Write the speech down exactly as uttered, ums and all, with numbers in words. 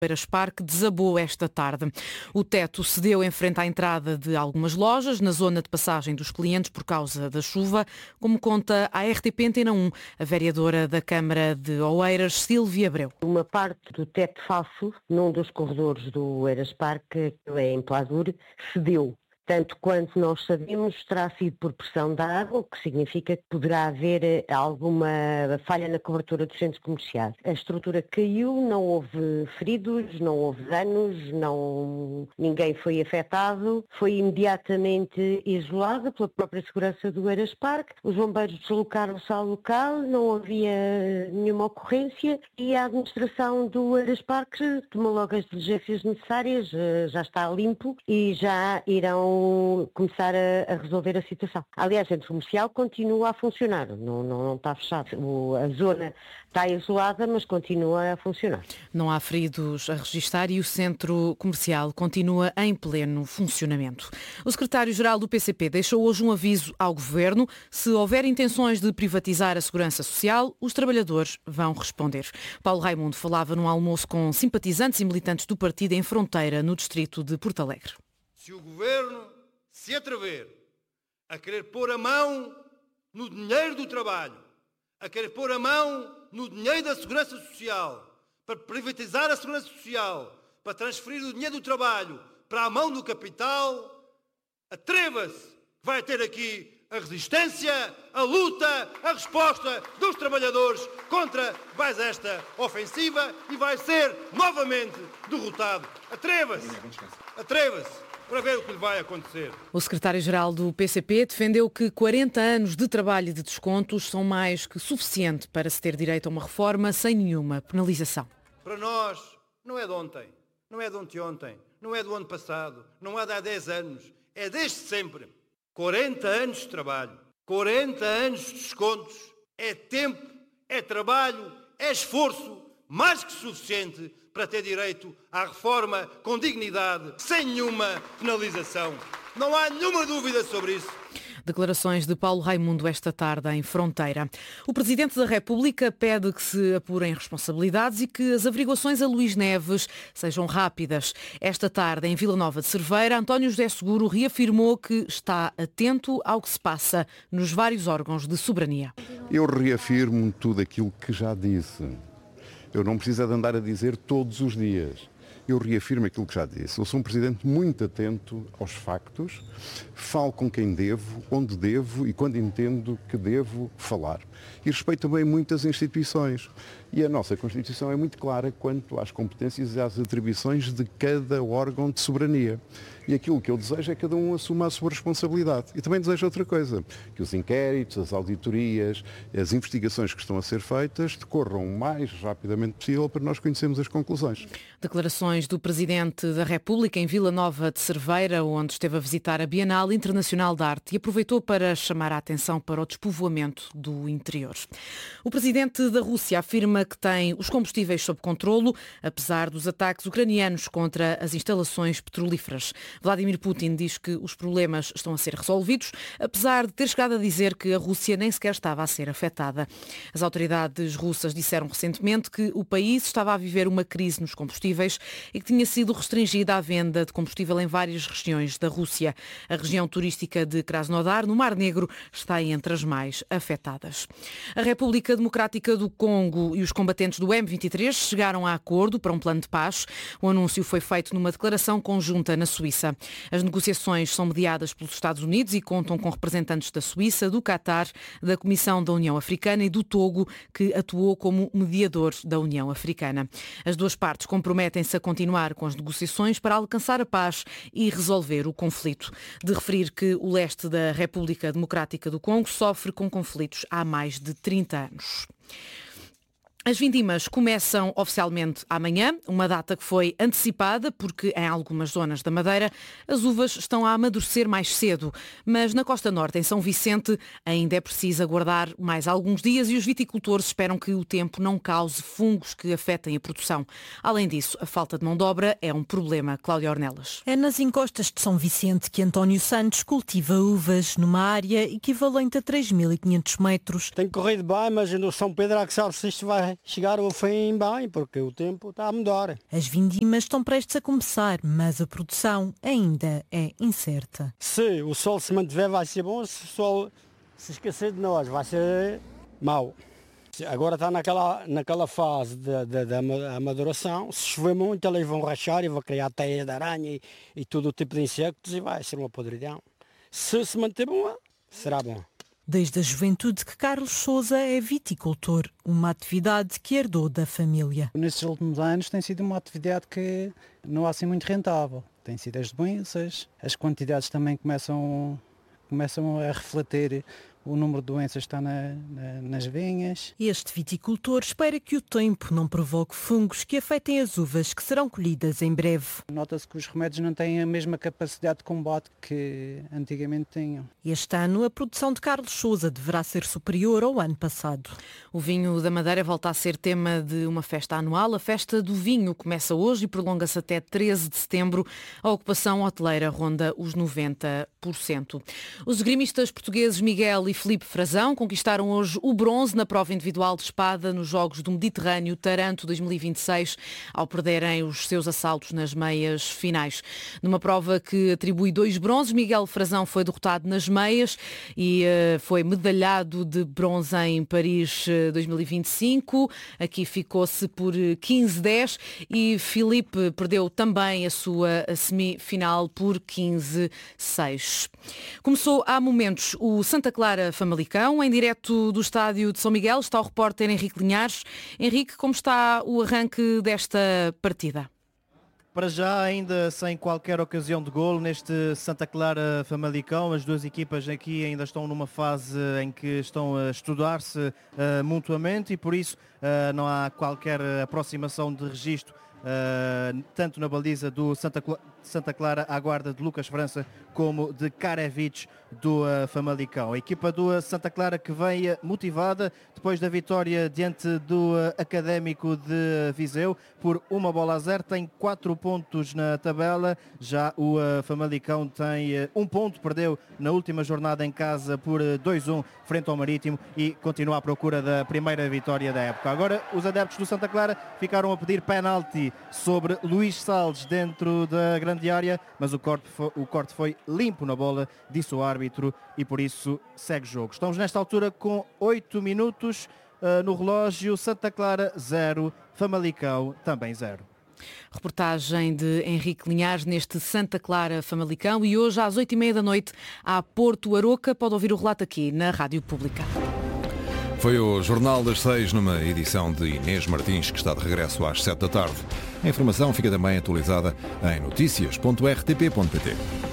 Eiras Parque desabou esta tarde. O teto cedeu em frente à entrada de algumas lojas, na zona de passagem dos clientes por causa da chuva, como conta a R T P Antena um, a vereadora da Câmara de Oeiras, Sílvia Abreu. Uma parte do teto falso, num dos corredores do Eiras Parque, que é em Pladur, cedeu. Tanto quanto nós sabemos, terá sido por pressão da água, o que significa que poderá haver alguma falha na cobertura dos centros comerciais. A estrutura caiu, não houve feridos, não houve danos, não... ninguém foi afetado. Foi imediatamente isolada pela própria segurança do Eiras Parque. Os bombeiros deslocaram-se ao local, não havia nenhuma ocorrência e a administração do Eiras Parque tomou logo as diligências necessárias, já está limpo e já irão começar a, a resolver a situação. Aliás, o centro comercial continua a funcionar, não, não, não está fechado. O, a zona está isolada, mas continua a funcionar. Não há feridos a registar e o centro comercial continua em pleno funcionamento. O secretário-geral do P C P deixou hoje um aviso ao Governo. Se houver intenções de privatizar a segurança social, os trabalhadores vão responder. Paulo Raimundo falava num almoço com simpatizantes e militantes do partido em Fronteira, no distrito de Porto Alegre. Se o Governo se atrever a querer pôr a mão no dinheiro do trabalho, a querer pôr a mão no dinheiro da segurança social, para privatizar a segurança social, para transferir o dinheiro do trabalho para a mão do capital, atreva-se, vai ter aqui a resistência, a luta, a resposta dos trabalhadores contra mais esta ofensiva e vai ser novamente derrotado. Atreva-se, atreva-se. Para ver o que lhe vai acontecer. O secretário-geral do P C P defendeu que quarenta anos de trabalho e de descontos são mais que suficiente para se ter direito a uma reforma sem nenhuma penalização. Para nós, não é de ontem, não é de ontem, não é do ano passado, não é de há dez anos, é desde sempre. quarenta anos de trabalho, quarenta anos de descontos, é tempo, é trabalho, é esforço, mais que suficiente para ter direito à reforma com dignidade, sem nenhuma penalização. Não há nenhuma dúvida sobre isso. Declarações de Paulo Raimundo esta tarde em Fronteira. O Presidente da República pede que se apurem responsabilidades e que as averiguações a Luís Neves sejam rápidas. Esta tarde, em Vila Nova de Cerveira, António José Seguro reafirmou que está atento ao que se passa nos vários órgãos de soberania. Eu reafirmo tudo aquilo que já disse. Eu não preciso de andar a dizer todos os dias. Eu reafirmo aquilo que já disse. Eu sou um Presidente muito atento aos factos, falo com quem devo, onde devo e quando entendo que devo falar. E respeito também muitas instituições. E a nossa Constituição é muito clara quanto às competências e às atribuições de cada órgão de soberania. E aquilo que eu desejo é que cada um assuma a sua responsabilidade. E também desejo outra coisa, que os inquéritos, as auditorias, as investigações que estão a ser feitas decorram o mais rapidamente possível para nós conhecermos as conclusões. Declarações do Presidente da República em Vila Nova de Cerveira, onde esteve a visitar a Bienal Internacional de Arte e aproveitou para chamar a atenção para o despovoamento do interior. O Presidente da Rússia afirma que tem os combustíveis sob controlo, apesar dos ataques ucranianos contra as instalações petrolíferas. Vladimir Putin diz que os problemas estão a ser resolvidos, apesar de ter chegado a dizer que a Rússia nem sequer estava a ser afetada. As autoridades russas disseram recentemente que o país estava a viver uma crise nos combustíveis e que tinha sido restringida a venda de combustível em várias regiões da Rússia. A região turística de Krasnodar, no Mar Negro, está entre as mais afetadas. A República Democrática do Congo e os combatentes do M vinte e três chegaram a acordo para um plano de paz. O anúncio foi feito numa declaração conjunta na Suíça. As negociações são mediadas pelos Estados Unidos e contam com representantes da Suíça, do Catar, da Comissão da União Africana e do Togo, que atuou como mediador da União Africana. As duas partes comprometem-se a continuar com as negociações para alcançar a paz e resolver o conflito. De referir que o leste da República Democrática do Congo sofre com conflitos há mais de trinta anos. As vindimas começam oficialmente amanhã, uma data que foi antecipada porque em algumas zonas da Madeira as uvas estão a amadurecer mais cedo, mas na Costa Norte, em São Vicente, ainda é preciso aguardar mais alguns dias e os viticultores esperam que o tempo não cause fungos que afetem a produção. Além disso, a falta de mão de obra é um problema. Cláudia Ornelas. É nas encostas de São Vicente que António Santos cultiva uvas numa área equivalente a três mil e quinhentos metros. Tem corrido bem, mas no São Pedro há que saber se isto vai vai chegar ao fim bem, porque o tempo está a mudar. As vindimas estão prestes a começar, mas a produção ainda é incerta. Se o sol se mantiver vai ser bom, se o sol se esquecer de nós vai ser mau. Agora está naquela, naquela fase da amaduração. Se chover muito, eles vão rachar e vão criar teias de aranha e, e todo o tipo de insectos e vai ser uma podridão. Se se manter bom, será bom. Desde a juventude que Carlos Sousa é viticultor, uma atividade que herdou da família. Nestes últimos anos tem sido uma atividade que não há assim muito rentável. Tem sido as doenças, as quantidades também começam, começam a refletir. O número de doenças está na, na, nas vinhas. Este viticultor espera que o tempo não provoque fungos que afetem as uvas que serão colhidas em breve. Nota-se que os remédios não têm a mesma capacidade de combate que antigamente tinham. Este ano a produção de Carlos Sousa deverá ser superior ao ano passado. O vinho da Madeira volta a ser tema de uma festa anual. A festa do vinho começa hoje e prolonga-se até treze de setembro. A ocupação hoteleira ronda os noventa por cento. Os esgrimistas portugueses Miguel e Filipe Frazão conquistaram hoje o bronze na prova individual de espada nos Jogos do Mediterrâneo Taranto dois mil e vinte e seis, ao perderem os seus assaltos nas meias finais. Numa prova que atribui dois bronzes, Miguel Frazão foi derrotado nas meias e uh, foi medalhado de bronze em Paris uh, dois mil e vinte e cinco. Aqui ficou-se por quinze a dez e Filipe perdeu também a sua semifinal por quinze a seis. Começou há momentos o Santa Clara Famalicão, em direto do estádio de São Miguel, está o repórter Henrique Linhares. Henrique, como está o arranque desta partida? Para já, ainda sem qualquer ocasião de golo neste Santa Clara Famalicão, as duas equipas aqui ainda estão numa fase em que estão a estudar-se uh, mutuamente e por isso uh, não há qualquer aproximação de registro, uh, tanto na baliza do Santa Clara, Santa Clara à guarda de Lucas França como de Karevich do uh, Famalicão. A equipa do uh, Santa Clara que vem uh, motivada depois da vitória diante do uh, Académico de Viseu por uma bola a zero, tem quatro pontos na tabela. Já o uh, Famalicão tem uh, um ponto, perdeu na última jornada em casa por uh, dois a um frente ao Marítimo e continua à procura da primeira vitória da época. Agora os adeptos do Santa Clara ficaram a pedir penalti sobre Luís Salles dentro da grande área, mas o corte foi, o corte foi limpo na bola, disse o árbitro, e por isso segue jogo. Estamos nesta altura com oito minutos uh, no relógio. Santa Clara zero, Famalicão também zero. Reportagem de Henrique Linhares neste Santa Clara Famalicão e hoje às oito e meia da noite há Porto Aroca. Pode ouvir o relato aqui na Rádio Pública. Foi o Jornal das Seis, numa edição de Inês Martins, que está de regresso às sete da tarde. A informação fica também atualizada em notícias ponto r t p ponto p t.